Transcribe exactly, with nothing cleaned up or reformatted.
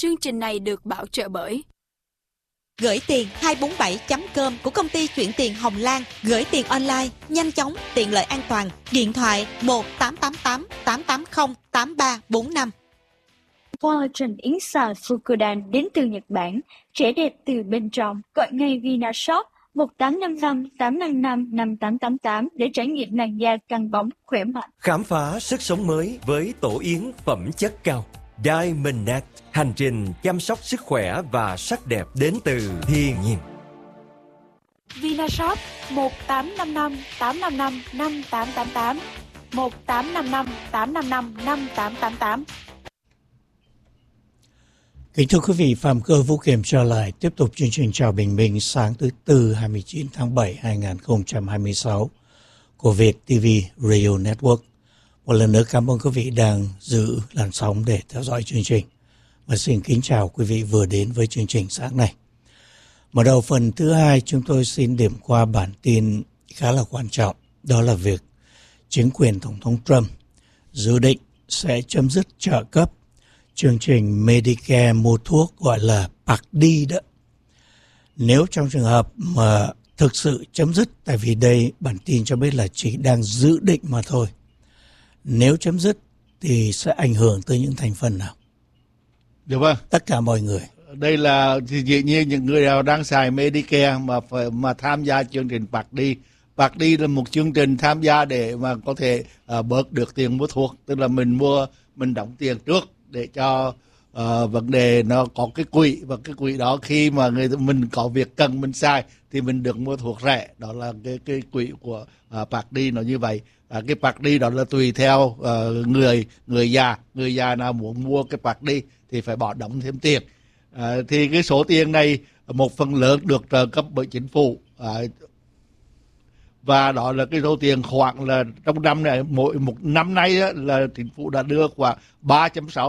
Chương trình này được bảo trợ bởi Gửi tiền hai bốn bảy chấm com của công ty chuyển tiền Hồng Lan. Gửi tiền online, nhanh chóng, tiện lợi, an toàn. Điện thoại một tám tám tám tám tám không tám ba bốn năm. Collagen Inside Fukudan đến từ Nhật Bản. Trẻ đẹp từ bên trong. Gọi ngay Vinashop một tám năm năm tám năm năm năm tám tám tám để trải nghiệm làn da căng bóng, khỏe mạnh. Khám phá sức sống mới với tổ yến phẩm chất cao. Diamond Net, hành trình chăm sóc sức khỏe và sắc đẹp đến từ thiên nhiên. Vinashop một tám năm năm tám năm năm năm tám tám tám, một tám năm năm tám năm năm năm tám tám tám. Kính thưa quý vị, Phạm Cơ Vũ Kiểm trở lại tiếp tục chương trình Chào Bình Minh sáng thứ Tư hai mươi chín tháng bảy hai nghìn không trăm hai mươi sáu của Việt ti vi Radio Network. Một lần nữa cảm ơn quý vị đang giữ làn sóng để theo dõi chương trình. Và xin kính chào quý vị vừa đến với chương trình sáng nay. Mở đầu phần thứ hai, chúng tôi xin điểm qua bản tin khá là quan trọng. Đó là việc chính quyền Tổng thống Trump dự định sẽ chấm dứt trợ cấp chương trình Medicare mua thuốc gọi là Part D đó. Nếu trong trường hợp mà thực sự chấm dứt, tại vì đây bản tin cho biết là chỉ đang dự định mà thôi. Nếu chấm dứt thì sẽ ảnh hưởng tới những thành phần nào? Được vâng. Tất cả mọi người. Đây là thì dĩ nhiên những người nào đang xài Medicare mà phải mà tham gia chương trình Part D. Part D là một chương trình tham gia để mà có thể uh, bớt được tiền mua thuốc, tức là mình mua mình đóng tiền trước để cho uh, vấn đề nó có cái quỹ, và cái quỹ đó khi mà người mình có việc cần mình xài thì mình được mua thuốc rẻ. Đó là cái cái quỹ của uh, Part D nó như vậy. À, cái Part D đó là tùy theo uh, người người già người già nào muốn mua cái Part D thì phải bỏ đóng thêm tiền. À, thì cái số tiền này một phần lớn được trợ cấp bởi chính phủ, à, và đó là cái số tiền khoảng là trong năm này mỗi một năm nay á, là chính phủ đã đưa khoảng ba phẩy sáu